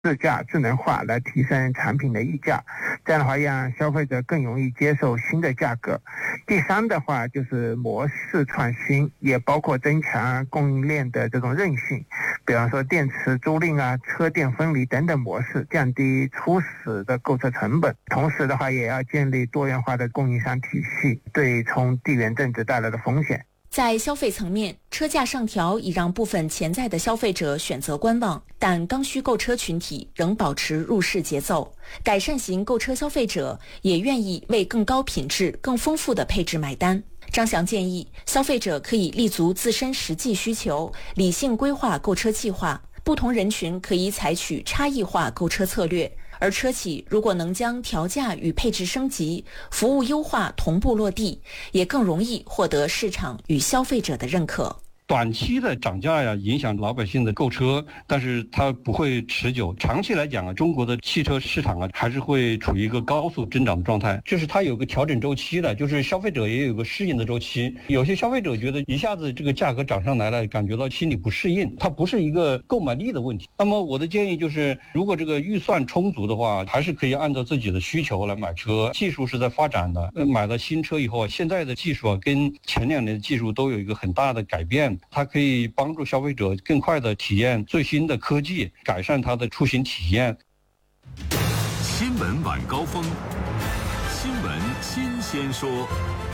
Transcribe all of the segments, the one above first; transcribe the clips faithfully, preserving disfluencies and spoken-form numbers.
自价智能化来提升产品的溢价，这样的话让消费者更容易接受新的价格。第三的话就是模式创新，也包括增强供应链的这种韧性，比方说电池租赁啊、车电分离等等模式，降低初始的购车成本。同时的话也要建立多元化的供应商体系，对冲地缘政治带来的风险。 在消费层面，车价上调已让部分潜在的消费者选择观望，但刚需购车群体仍保持入市节奏。改善型购车消费者也愿意为更高品质、更丰富的配置买单。张翔建议，消费者可以立足自身实际需求，理性规划购车计划。不同人群可以采取差异化购车策略，而车企如果能将调价与配置升级、服务优化同步落地，也更容易获得市场与消费者的认可。 短期的涨价呀，影响老百姓的购车，但是它不会持久。长期来讲啊，中国的汽车市场啊，还是会处于一个高速增长的状态。就是它有个调整周期的，就是消费者也有个适应的周期。有些消费者觉得一下子这个价格涨上来了，感觉到心里不适应，它不是一个购买力的问题。那么我的建议就是，如果这个预算充足的话，还是可以按照自己的需求来买车。技术是在发展的，买了新车以后，现在的技术啊，跟前两年的技术都有一个很大的改变。它可以帮助消费者更快地体验最新的科技，改善它的出行体验。 新闻晚高峰，新闻新鲜说。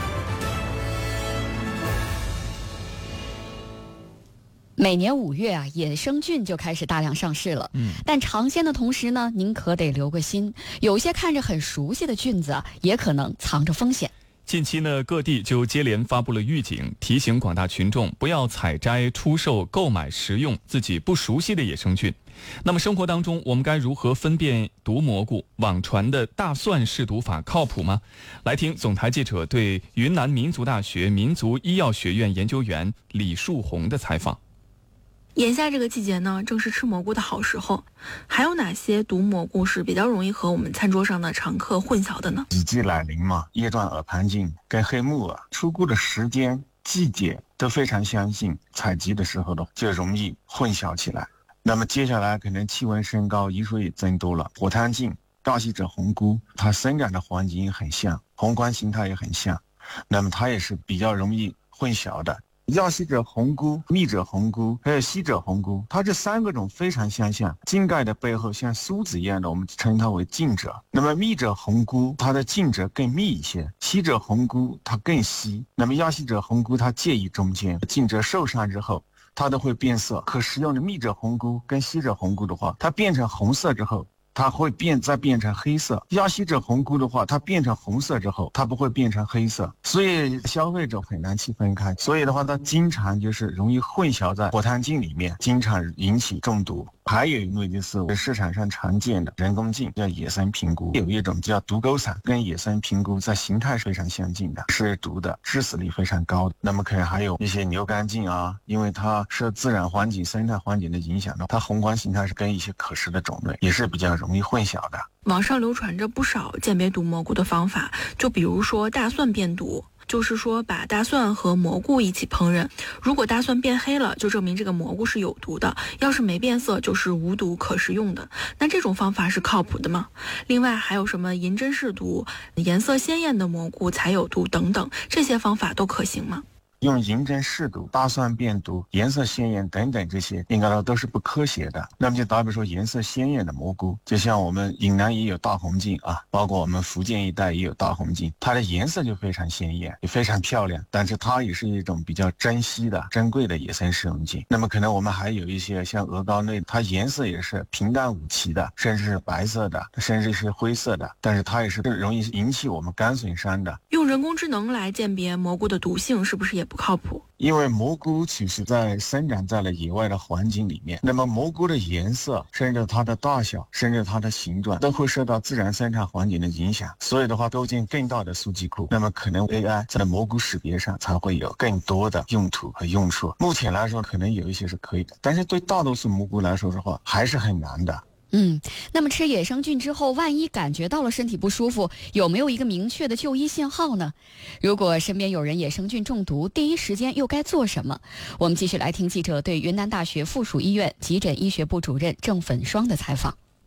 每年五月啊，野生菌就开始大量上市了。嗯，但尝鲜的同时呢，您可得留个心，有些看着很熟悉的菌子啊，也可能藏着风险。 近期呢，各地就接连发布了预警，提醒广大群众不要采摘、出售、购买、食用自己不熟悉的野生菌。那么生活当中，我们该如何分辨毒蘑菇？网传的大蒜试毒法靠谱吗？来听总台记者对云南民族大学民族医药学院研究员李树红的采访。 眼下这个季节呢，正是吃蘑菇的好时候。还有哪些毒蘑菇是比较容易和我们餐桌上的常客混淆的呢？ 雨季来临嘛，叶状耳盘菌跟黑木耳出菇的时间、季节都非常相近，采集的时候呢就容易混淆起来。那么接下来可能气温升高，雨水也增多了，火炭菌、大喜者红菇，它生长的环境也很像，宏观形态也很像，那么它也是比较容易混淆的。药喜者红菇、蜜者红菇还有喜者红菇，它这三个种非常相像，茎盖的背后像梳子一样的，我们称它为茎褶。那么蜜者红菇它的茎褶更密一些，喜者红菇它更稀，那么药喜者红菇它介于中间，茎褶受伤之后它都会变色。可食用的蜜者红菇跟喜者红菇的话，它变成红色之后它会变再变成黑色。药喜者红菇的话，它变成红色之后它不会变成黑色，所以消费者很难去分开，所以的话它经常就是容易混淆在火炭菌里面，经常引起中毒。还有一类就是市场上常见的人工菌，叫野生平菇，有一种叫毒钩伞，跟野生平菇在形态是非常相近的，是毒的，致死率非常高的。那么可能还有一些牛肝菌啊，因为它受自然环境、生态环境的影响呢，它宏观形态是跟一些可食的种类也是比较容易混淆的。 网上流传着不少鉴别毒蘑菇的方法，就比如说大蒜变毒，就是说把大蒜和蘑菇一起烹饪，如果大蒜变黑了，就证明这个蘑菇是有毒的，要是没变色就是无毒可食用的。那这种方法是靠谱的吗？另外还有什么银针试毒、颜色鲜艳的蘑菇才有毒等等，这些方法都可行吗？ 用银针试毒、大蒜变毒、颜色鲜艳等等，这些应该都是不科学的。那么就打比说颜色鲜艳的蘑菇，就像我们云南也有大红菌啊，包括我们福建一带也有大红菌，它的颜色就非常鲜艳，也非常漂亮，但是它也是一种比较珍稀的珍贵的野生食用菌。那么可能我们还有一些像鹅膏类，它颜色也是平淡无奇的，甚至是白色的，甚至是灰色的，但是它也是容易引起我们肝损伤的。 用人工智能来鉴别蘑菇的毒性是不是也不靠谱？ 因为蘑菇其实在生长在了野外的环境里面，那么蘑菇的颜色甚至它的大小甚至它的形状都会受到自然生产环境的影响，所以的话构建更大的数据库，那么可能 A I 在蘑菇识别上才会有更多的用途和用处。目前来说可能有一些是可以的，但是对大多数蘑菇来说的话还是很难的。 嗯，那么吃野生菌之后，万一感觉到了身体不舒服，有没有一个明确的就医信号呢？如果身边有人野生菌中毒，第一时间又该做什么？我们继续来听记者对云南大学附属医院急诊医学部主任郑粉霜的采访。